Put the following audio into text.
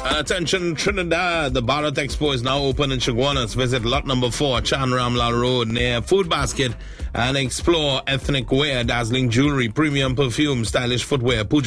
Attention Trinidad, the Bharat Expo is now open in Chaguanas. Visit lot number 4, Chan Ramlal Road near Food Basket and explore ethnic wear, dazzling jewelry, premium perfume, stylish footwear, puja